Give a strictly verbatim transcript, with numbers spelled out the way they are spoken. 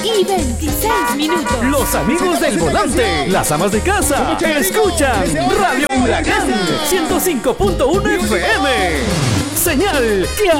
y veintiséis minutos. Los amigos del volante, las amas de casa, escuchan Radio Huracán ciento cinco punto uno F M. Señal que